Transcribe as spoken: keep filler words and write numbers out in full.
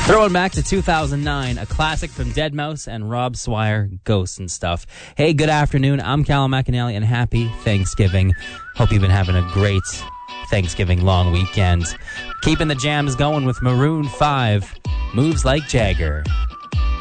Throwing back to two thousand nine, a classic from deadmau five and Rob Swire, Ghosts and Stuff. Hey, good afternoon. I'm Callum McAnally, and happy Thanksgiving. Hope you've been having a great Thanksgiving long weekend. Keeping the jams going with Maroon five, Moves Like Jagger.